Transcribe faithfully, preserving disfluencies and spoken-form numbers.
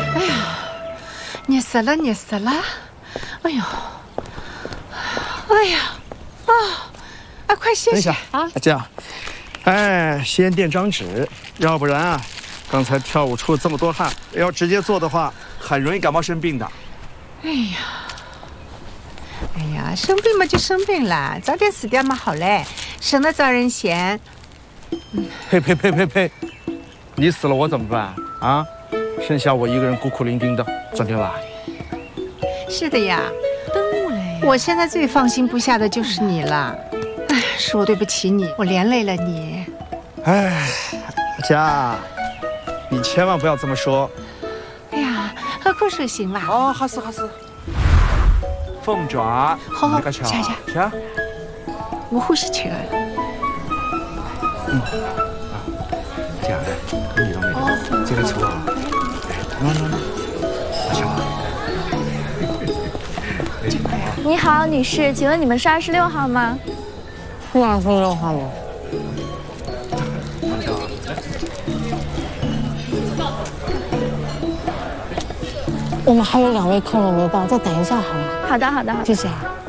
哎呀，热死了，热死了！哎呦，哎呀，啊，啊，快歇歇啊！ 这样，哎，先垫张纸，要不然啊，刚才跳舞出了这么多汗，要直接做的话，很容易感冒生病的。 哎呀，哎呀，生病嘛就生病了，早点死掉嘛好嘞，省得遭人嫌。 嗯、呸呸呸呸呸！你死了我怎么办啊？剩下我一个人孤苦伶仃的，怎对吧？ 是的呀，我现在最放心不下的就是你了。哎，是我对不起你，我连累了你。 哎，佳，你千万不要这么说。 哎呀，喝口水行吧？ 哦，好事好事。凤爪， 好好， 吃下下。 吃。 我欢喜吃的。 嗯。啊，这样的，你到没得？这个吃啊。喏喏喏，好吃吗？ 你好，女士，请问你们是二十六号吗？ 是二十六号吗？我们还有两位客人没到，再等一下好吗？ 好的，好的，好的。 谢谢啊。